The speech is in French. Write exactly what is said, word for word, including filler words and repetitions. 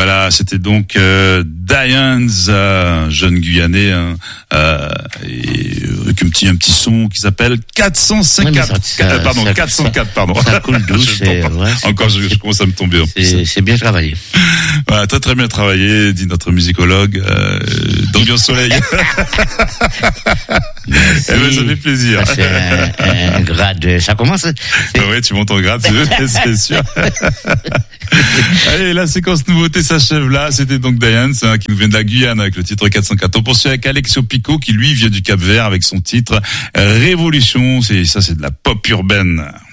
Voilà, c'était donc euh, Dianes, euh, jeune Guyanais, hein, euh, et, avec un petit un petit son qui s'appelle quatre cent cinquante-quatre. Oui, ça, ça, pardon, ça, quatre cent quatre, pardon. Ça coule douce. je et, ouais, Encore, je, je commence à me tomber. En c'est, plus. c'est bien travaillé. Voilà, très très bien travaillé, dit notre musicologue. Euh, d'ambiance soleil. Merci. Eh ben, ça fait plaisir. Ça, c'est un, un grade. Ça commence. Ah ouais, tu montes en grade, c'est, c'est sûr. Allez, la séquence nouveauté s'achève là. C'était donc Diane, hein, qui nous vient de la Guyane avec le titre quatre cent quatre. On poursuit avec Alexio Pico qui lui vient du Cap-Vert avec son titre Révolution. C'est ça, c'est de la pop urbaine.